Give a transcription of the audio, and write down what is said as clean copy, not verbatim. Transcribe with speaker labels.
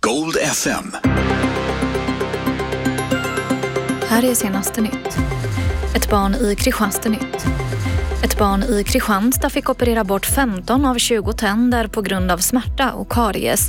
Speaker 1: Gold FM.
Speaker 2: Här är senaste nytt. Ett barn i Kristianstad fick operera bort 15 av 20 tänder på grund av smärta och karies.